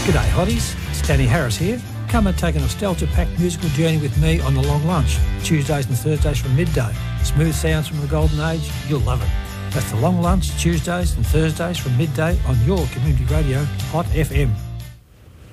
G'day hotties, it's Danny Harris here. Come and take a nostalgia-packed musical journey with me on The Long Lunch, Tuesdays and Thursdays from midday. Smooth sounds from the golden age, you'll love it. That's The Long Lunch, Tuesdays and Thursdays from midday on your community radio, Hot FM.